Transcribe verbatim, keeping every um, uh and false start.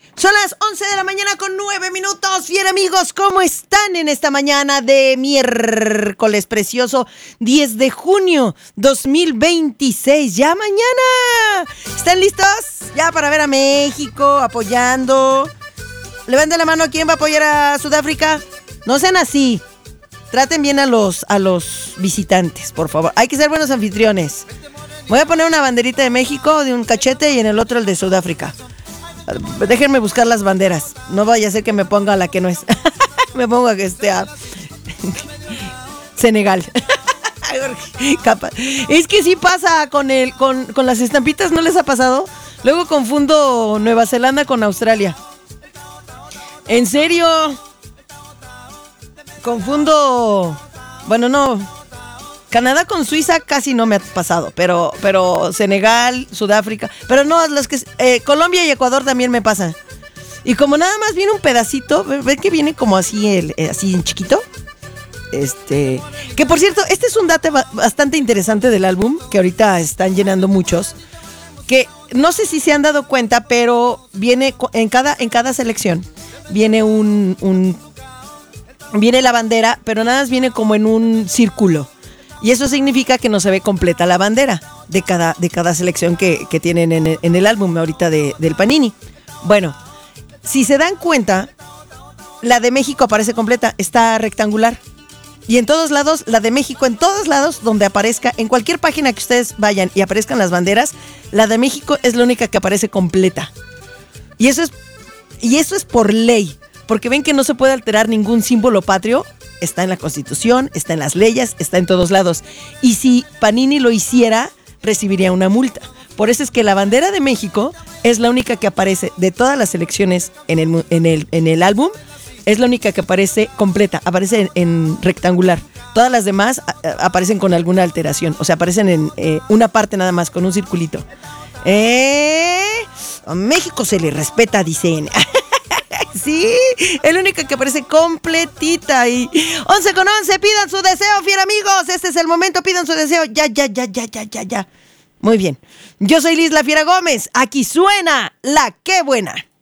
Son las once de la mañana con nueve minutos. Bien, amigos, ¿cómo están en esta mañana de miércoles precioso diez de junio dos mil veintiséis? Ya mañana. ¿Están listos? Ya para ver a México apoyando. Levanten la mano. ¿Quién va a apoyar a Sudáfrica? No sean así. Traten bien a los, a los visitantes, por favor. Hay que ser buenos anfitriones. Voy a poner una banderita de México de un cachete y en el otro el de Sudáfrica. Déjenme buscar las banderas. No vaya a ser que me ponga la que no es. Me ponga que esté a Senegal. Es que sí pasa con el con, con las estampitas, ¿no les ha pasado? Luego confundo Nueva Zelanda con Australia. ¿En serio? Confundo. Bueno, no. Canadá con Suiza casi no me ha pasado, pero, pero Senegal, Sudáfrica, pero no, las que eh, Colombia y Ecuador también me pasan. Y como nada más viene un pedacito, ¿ven que viene como así, el, eh, así en chiquito? Este, que por cierto, este es un dato bastante interesante del álbum, que ahorita están llenando muchos, que no sé si se han dado cuenta, pero viene en cada, en cada selección, viene un, un, viene la bandera, pero nada más viene como en un círculo. Y eso significa que no se ve completa la bandera de cada, de cada selección que, que tienen en el, en el álbum ahorita de, del Panini. Bueno, si se dan cuenta, la de México aparece completa, está rectangular. Y en todos lados, la de México, en todos lados donde aparezca, en cualquier página que ustedes vayan y aparezcan las banderas, la de México es la única que aparece completa. Y eso es, y eso es por ley, porque ven que no se puede alterar ningún símbolo patrio. Está en la Constitución, está en las leyes, está en todos lados. Y si Panini lo hiciera, recibiría una multa. Por eso es que la bandera de México es la única que aparece de todas las selecciones en el, en el, en el álbum. Es la única que aparece completa, aparece en, en rectangular. Todas las demás a, a, aparecen con alguna alteración. O sea, aparecen en eh, una parte nada más, con un circulito. Eh, a México se le respeta, dicen. Sí, es la única que aparece completita. Y once con once, pidan su deseo, fiel amigos. Este es el momento, pidan su deseo. Ya, ya, ya, ya, ya, ya, ya. Muy bien. Yo soy Liz La Fiera Gómez. Aquí suena La Qué Buena.